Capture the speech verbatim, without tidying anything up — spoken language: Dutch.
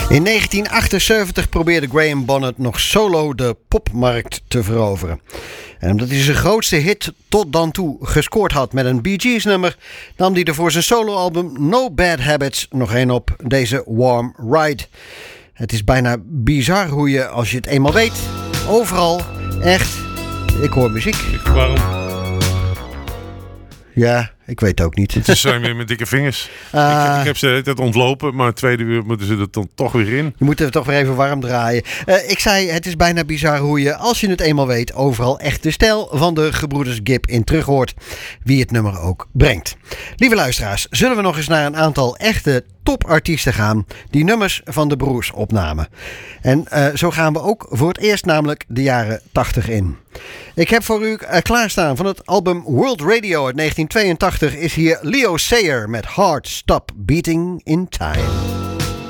In negentien achtenzeventig probeerde Graham Bonnet nog solo de popmarkt te veroveren. En omdat hij zijn grootste hit tot dan toe gescoord had met een Bee Gees nummer, nam hij er voor zijn soloalbum No Bad Habits nog een op, deze Warm Ride. Het is bijna bizar hoe je, als je het eenmaal weet, overal echt... Ik hoor muziek. Waarom? Ja, ik weet het ook niet. Het zijn weer met dikke vingers. Uh, ik, ik heb ze het ontlopen, maar het tweede uur moeten ze er dan toch weer in. Je moet er toch weer even warm draaien. Uh, ik zei, het is bijna bizar hoe je, als je het eenmaal weet, overal echt de stijl van de gebroeders Gibb in terug hoort. Wie het nummer ook brengt. Lieve luisteraars, zullen we nog eens naar een aantal echte topartiesten gaan die nummers van de broers opnamen. En uh, zo gaan we ook voor het eerst namelijk de jaren tachtig in. Ik heb voor u uh, klaarstaan van het album World Radio uit negentien tweeëntachtig is hier Leo Sayer met Heart Stop Beating in Time.